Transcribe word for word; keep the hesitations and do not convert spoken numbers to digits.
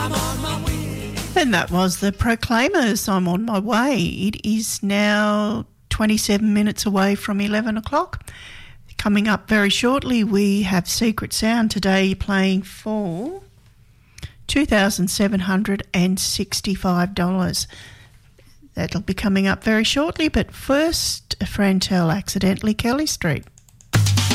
I'm on my way. And that was the Proclaimers, I'm on my way. It is now twenty-seven minutes away from eleven o'clock. Coming up very shortly, we have Secret Sound today playing for two thousand seven hundred sixty-five dollars. That'll be coming up very shortly, but first, Frantel, Accidentally Kelly Street.